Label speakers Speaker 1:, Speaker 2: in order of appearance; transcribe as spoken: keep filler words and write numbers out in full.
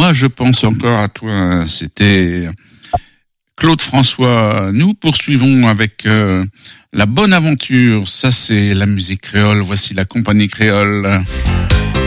Speaker 1: Moi, je pense encore à toi. C'était Claude François. Nous poursuivons avec euh, La Bonne Aventure. Ça, c'est la musique créole. Voici la compagnie créole.